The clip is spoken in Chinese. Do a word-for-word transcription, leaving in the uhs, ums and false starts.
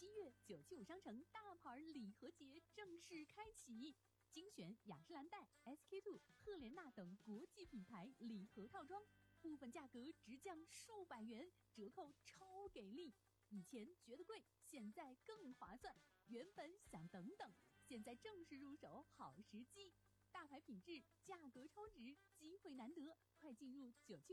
月，九七五商城大牌礼盒节正式开启，精选雅诗兰黛、S K two、赫莲娜等国际品牌礼盒套装，部分价格直降数百元，折扣超给力。以前觉得贵，现在更划算。原本想等等，现在正式入手好时机。大牌品质，价格超值，机会难得，快进入九七。